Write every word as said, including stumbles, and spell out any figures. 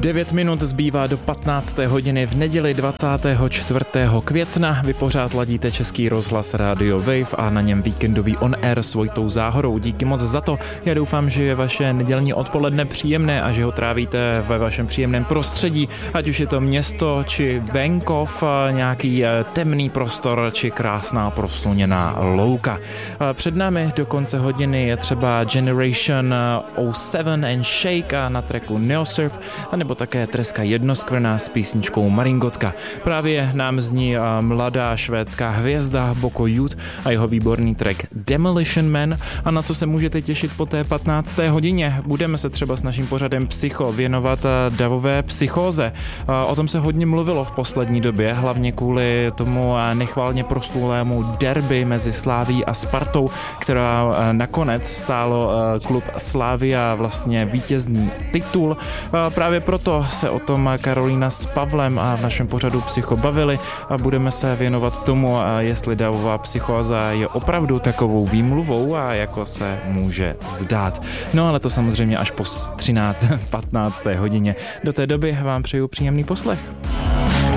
devět minut zbývá do patnácté hodiny v neděli dvacátého čtvrtého května. Vy pořád ladíte Český rozhlas Radio Wave a na něm víkendový on air s Vojtou Záhorou. Díky moc za to. Já doufám, že je vaše nedělní odpoledne příjemné a že ho trávíte ve vašem příjemném prostředí, ať už je to město či venkov, nějaký temný prostor či krásná prosluněná louka. Před námi do konce hodiny je třeba Generation nula sedm and Shake a na tracku Neosurf, anebo také Treska Jednoskvrna s písničkou Maringotka. Právě nám zní mladá švédská hvězda Boko Youth a jeho výborný track Demolition Man, a na co se můžete těšit po té patnácté hodině. Budeme se třeba s naším pořadem Psycho věnovat davové psychóze. O tom se hodně mluvilo v poslední době, hlavně kvůli tomu nechvalně proslulému derby mezi Slavií a Spartou, která nakonec stálo klub Slavia vlastně vítězný titul. Právě proto se o tom Karolína s Pavlem a v našem pořadu Psycho bavili a budeme se věnovat tomu, jestli davová psychóza je opravdu takovou výmluvou a jako se může zdát. No ale to samozřejmě až po třinácté patnácté hodině. Do té doby vám přeju příjemný poslech.